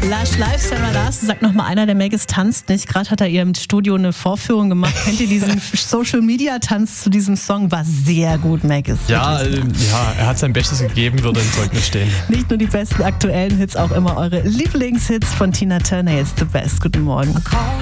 Lush Live, Sarah Larsen sagt nochmal einer, der Maggis tanzt nicht. Gerade hat er ihr im Studio eine Vorführung gemacht. Kennt ihr diesen Social-Media-Tanz zu diesem Song? War sehr gut, Maggis. Ja, er hat sein Bestes gegeben, würde im Zeugnis stehen. Nicht nur die besten aktuellen Hits, auch immer eure Lieblingshits von Tina Turner. Jetzt The Best. Guten Morgen.